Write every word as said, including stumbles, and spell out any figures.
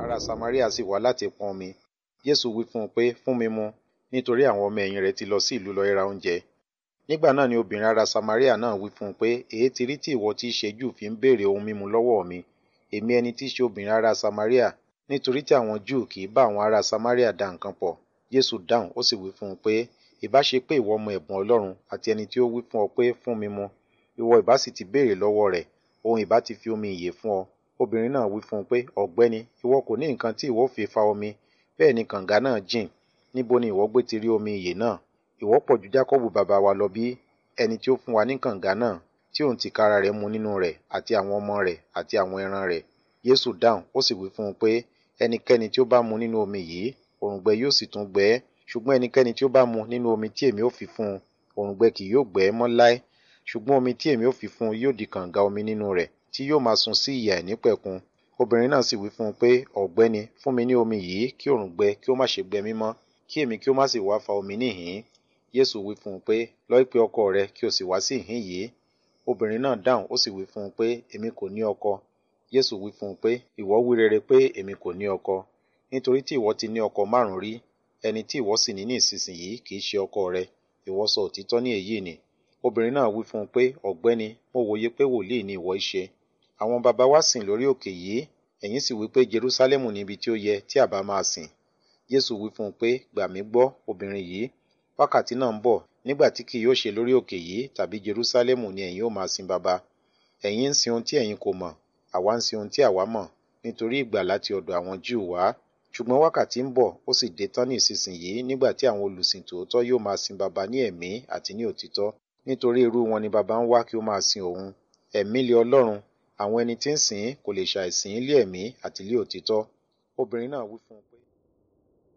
ará Samaria sì wá láti pọn omi. Jésù wí fún un pé, fún mi mu, nítorí àwọn ọmọ ẹ̀yìn rẹ̀ ti lọ sí ìlú lọ ra oúnjẹ. Nígbà náà ni obìnrin ará Samaria náà wí fún un pé, èé ti rí tí ìwọ tí í ṣe Júù fi ń béèrè ohun mímu lọ́wọ́ mi, èmi ẹni tí í ṣe obìnrin ará Samaria, nítorí tí àwọn Júù kì í bá àwọn ará Samaria dá nǹkan pọ̀. Jésù dáhùn, ó sì wí fún un pé, ìbá ṣe pé ìwọ mọ ẹ̀bùn Ọlọ́run àti ẹni tí ó wí fún ọ pé fún mi mu, ìwọ ìbá sì ti béèrè lọ́wọ́ rẹ̀, òun ìbá ti fi omi ìyè fún ọ. Obìnrin náà wí fún un pé, ọ̀gbẹ́ni, ìwọ kò ní nǹkan tí ìwọ fi fa omi, bẹ́ẹ̀ ni kànga náà jìn. Níbo ni ìwọ gbé ti rí omi ìyè náà? Ìwọ pọ̀ ju Jákọ́bù bàbá wa lọ bí, ẹni tí ó fún wa ní kànga náà, tí òun tìkára rẹ̀ mu nínú rẹ̀, àti àwọn ọmọ rẹ̀, àti àwọn ẹran rẹ̀. Jésù dáhùn, ó sì wí fún un pé, ẹnikẹ́ni tí ó bá mu nínú omi yìí, òǹgbẹ yóò sì tún gbẹ ẹ́, ṣùgbọ́n ẹnikẹ́ni tí ó bá mu nínú omi tí èmi ó fi fún un, òǹgbẹ kì yóò gbẹ ẹ́ mọ́ láé, ṣùgbọ́n omi tí èmi ó fi fún un yóò di kànga omi nínú rẹ̀, tí yóò máa sun sí ìyè àìnípẹ̀kun. Obìnrin náà sì wí fún un pé, ọ̀gbẹ́ni, fún mi ní omi yìí kí òǹgbẹ kí ó má ṣe gbẹ mí mọ́, kí èmi kí ó má sì wá fa omi níhìn-ín. Jésù wí fún un pé, lọ pe ọkọ rẹ kí o sì wá sí ìhín yìí. Obìnrin náà dáhùn, ó sì wí fún un pé, èmi kò ní ọkọ. Jésù wí fún un pé, ìwọ wí rere pé èmi kò ní ọkọ, nítorí tí ìwọ ti ní ọkọ márùn-ún rí, ẹni tí ìwọ sì ní ní ìsinsìnyí kì í ṣe ọkọ rẹ, ìwọ sọ òtítọ́ ní èyí ni. Obìnrin náà wí fún un pé, ọ̀gbẹ́ni, mo wòye pé wòlíì ni ìwọ í ṣe. Àwọn baba wa sìn lórí òkè yìí, ẹ̀yin sì wí pé Jerúsálẹ́mù ni ibi tí ó yẹ tí àbá máa sìn. Jésù wí fún un pé, gbà mí gbọ́, obìnrin yìí, wákàtí náà ń bọ̀, nígbà tí kì yóò ṣe lórí òkè yìí tàbí Jerúsálẹ́mù ni ẹ̀yin ó máa sin baba. Ẹ̀yin ń sin ohun tí ẹ̀yin kò mọ̀, àwa ń sin ohun tí àwa mọ̀, nítorí ìgbà láti ọ̀dọ̀ àwọn Júù wá. Ṣùgbọ́n wákàtí ń bọ̀, ó sì dé tán ní ìsinsìnyí, nígbà tí àwọn olùsìn tòótọ́ yóò máa sin baba ní ẹ̀mí àti ní òtítọ́, nítorí irú wọn ni baba ń wá kí ó máa sin òun. Ẹ̀mí lé Ọlọ́run, àwọn ẹni tí ń sìn kò lè ṣàìsìn lé ẹ̀mí àti lé òtítọ́. Obìnrin náà wí fún un pé,